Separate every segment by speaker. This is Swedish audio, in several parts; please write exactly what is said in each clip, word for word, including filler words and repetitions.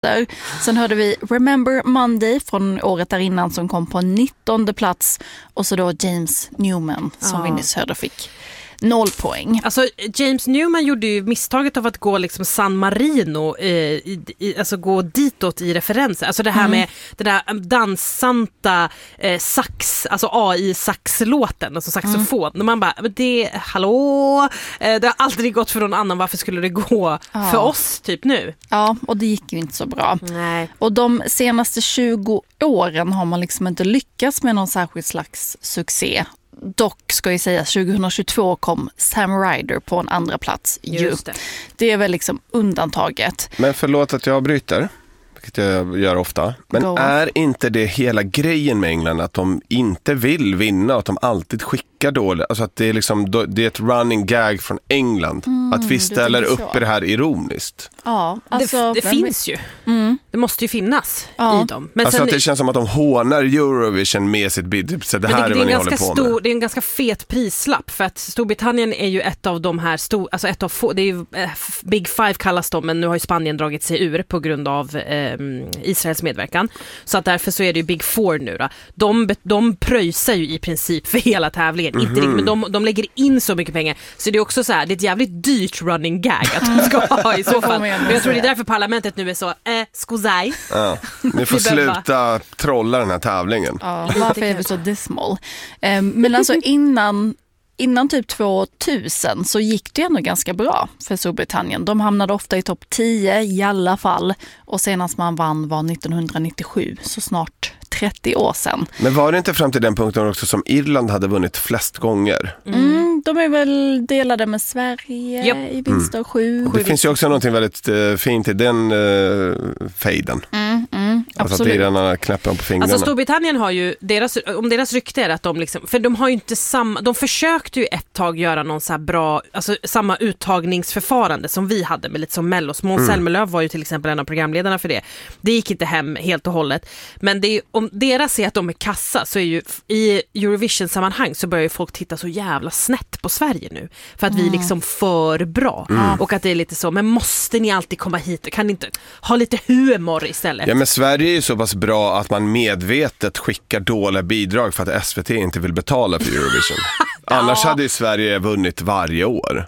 Speaker 1: Där. Sen hörde vi Remember Monday från året där innan som kom på nittonde plats. Och så då James Newman som ja. vi nyss hörde fick noll poäng.
Speaker 2: Alltså James Newman gjorde ju misstaget av att gå liksom San Marino, eh, i, i, alltså gå ditåt i referenser. Alltså det här mm. med det där dansanta eh, sax, alltså A I-saxlåten, alltså saxofon. Mm. Och man bara, men det, hallå, eh, det har aldrig gått för någon annan, varför skulle det gå ja. för oss typ nu?
Speaker 1: Ja, och det gick ju inte så bra.
Speaker 2: Nej.
Speaker 1: Och de senaste tjugo åren har man liksom inte lyckats med någon särskild slags succé. Dock ska jag säga, tjugohundratjugotvå kom Sam Ryder på en andra plats.
Speaker 2: Just det.
Speaker 1: det är väl liksom undantaget.
Speaker 3: Men förlåt att jag bryter, vilket jag gör ofta. Men Go är inte det hela grejen med England att de inte vill vinna, att de alltid skickar dåligt? Alltså att det är liksom, det är ett running gag från England. Mm, att vi ställer upp så. i det här ironiskt.
Speaker 1: Ja, alltså,
Speaker 2: det det finns ju. Mm. Det måste ju finnas ja. i dem. Men
Speaker 3: alltså
Speaker 2: sen,
Speaker 3: att det känns som att de hånar Eurovision med sitt bid. Så det här det, är vad ni håller på
Speaker 2: stor,
Speaker 3: med.
Speaker 2: Det är en ganska fet prislapp, för att Storbritannien är ju ett av de här stor, alltså ett av få, det är ju eh, Big Five kallas de, men nu har ju Spanien dragit sig ur på grund av eh, Israels medverkan. Så att därför så är det ju Big Four nu då. De, de pröjsar ju i princip för hela tävlingen. Mm-hmm. Inte riktigt, men de, de lägger in så mycket pengar. Så det är också så här, det är ett jävligt dyrt running gag att de ska ha i så fall. Men jag tror det är därför parlamentet nu är så, eh, skuzaj.
Speaker 3: Ja, ni får sluta trolla den här tävlingen.
Speaker 1: Ja, varför är vi så dismal? Um, men alltså innan Innan typ tvåtusen så gick det ändå ganska bra för Storbritannien. De hamnade ofta i topp tio i alla fall. Och senast man vann var nittonhundranittiosju, så snart trettio år sedan.
Speaker 3: Men var det inte fram till den punkten också som Irland hade vunnit flest gånger?
Speaker 1: Mm, mm de är väl delade med Sverige yep. i vinster mm. sju.
Speaker 3: Det sju finns ju också något väldigt uh, fint i den uh, fejden. Mm, mm, alltså att irarna knäpper dem på fingrarna.
Speaker 2: Alltså Storbritannien har ju, deras, om deras rykte är att de liksom, för de har ju inte samma, de försökte ju ett tag göra någon så här bra, alltså samma uttagningsförfarande som vi hade med lite som Mellos. Måns Zelmerlöw var ju till exempel en av programledarna för det. Det gick inte hem helt och hållet. Men det är, om deras ser att de är kassa, så är ju i Eurovision-sammanhang så börjar ju folk titta så jävla snett på Sverige nu. För att mm. vi är liksom för bra. Mm. Och att det är lite så, men måste ni alltid komma hit? Kan ni inte ha lite humor istället?
Speaker 3: Ja, men Sverige är ju så pass bra att man medvetet skickar dåliga bidrag för att S V T inte vill betala för Eurovision. ja. Annars hade ju Sverige vunnit varje år.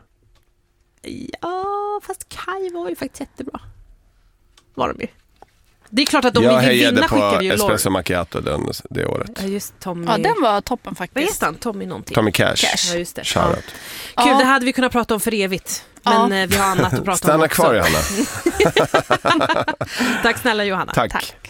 Speaker 2: Ja, fast Kaj var ju faktiskt jättebra. Var de ju. Det är klart att de
Speaker 3: jag
Speaker 2: vill ju vinna,
Speaker 3: skickar vi ju Espresso Macchiato den, det året.
Speaker 2: Ja, just Tommy.
Speaker 1: Ja, den var toppen faktiskt.
Speaker 2: Vad heter han? Tommy någonting.
Speaker 3: Tommy Cash.
Speaker 2: Cash. Ja, just det.
Speaker 3: Ja.
Speaker 2: Kul,
Speaker 1: ja.
Speaker 2: det hade vi kunnat prata om för evigt. Men ja. vi har annat att prata
Speaker 3: Stanna
Speaker 2: om också.
Speaker 3: Stanna kvar, Johanna.
Speaker 2: Tack snälla, Johanna.
Speaker 3: Tack.
Speaker 2: Tack.